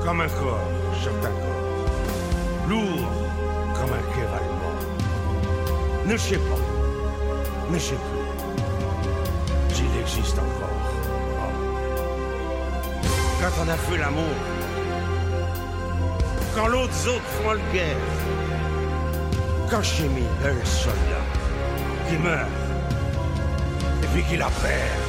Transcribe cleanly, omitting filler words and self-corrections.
Comme un corps, certain corps. Lourd comme un cheval mort. Ne sais pas, ne sais plus s'il existe encore. Oh. Quand on a fait l'amour, quand l'autres font le guerre, quand j'ai mis un soldat qui meurt, et puis qui la perd.